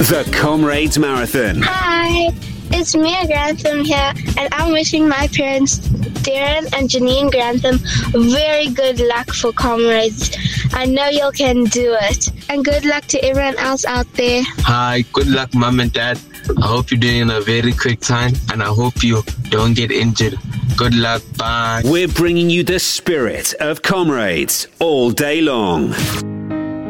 The Comrades Marathon. Hi, it's Mia Grantham here, and I'm wishing my parents, Darren and Janine Grantham, very good luck for Comrades. I know you can do it. And good luck to everyone else out there. Hi, good luck, Mom and Dad. I hope you're doing a very quick time, and I hope you don't get injured. Good luck, bye. We're bringing you the spirit of Comrades all day long.